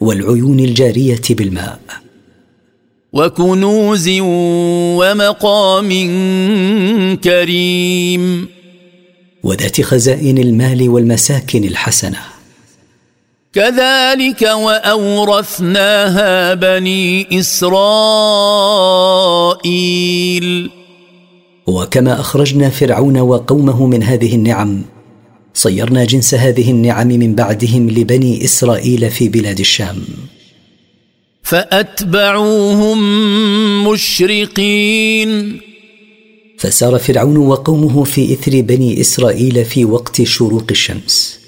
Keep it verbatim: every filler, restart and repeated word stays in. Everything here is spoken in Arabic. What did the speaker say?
والعيون الجارية بالماء، وكنوز ومقام كريم، وذات خزائن المال والمساكن الحسنة. كذلك وأورثناها بني إسرائيل. وكما أخرجنا فرعون وقومه من هذه النعم، صيرنا جنس هذه النعم من بعدهم لبني إسرائيل في بلاد الشام. فأتبعوهم مشرقين، فسار فرعون وقومه في إثر بني إسرائيل في وقت شروق الشمس.